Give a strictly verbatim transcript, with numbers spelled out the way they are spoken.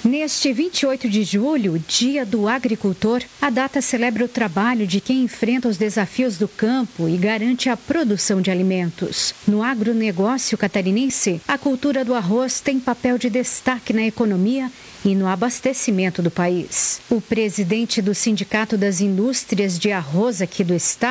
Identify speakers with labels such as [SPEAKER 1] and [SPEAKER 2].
[SPEAKER 1] Neste vinte e oito de julho, Dia do Agricultor, a data celebra o trabalho de quem enfrenta os desafios do campo e garante a produção de alimentos. No agronegócio catarinense, a cultura do arroz tem papel de destaque na economia e no abastecimento do país. O presidente do Sindicato das Indústrias de Arroz aqui do estado,